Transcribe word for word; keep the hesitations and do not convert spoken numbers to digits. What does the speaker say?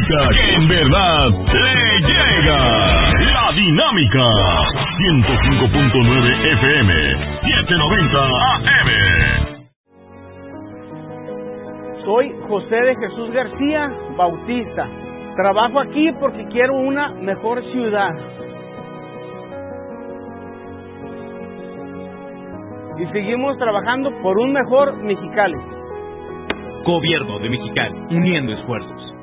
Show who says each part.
Speaker 1: música que en verdad le llega. La Dinámica. ciento cinco punto nueve F M. setecientos noventa A M.
Speaker 2: Soy José de Jesús García Bautista. Trabajo aquí porque quiero una mejor ciudad. Y seguimos trabajando por un mejor Mexicali.
Speaker 3: Gobierno de Mexicali, uniendo esfuerzos.